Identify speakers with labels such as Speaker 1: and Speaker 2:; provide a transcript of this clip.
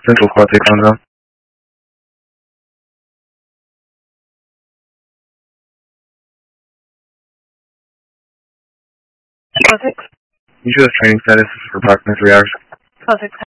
Speaker 1: Central Squad 6 on zone.
Speaker 2: Squad 6.
Speaker 1: You show us training status for approximately 3 hours.
Speaker 2: Squad 6.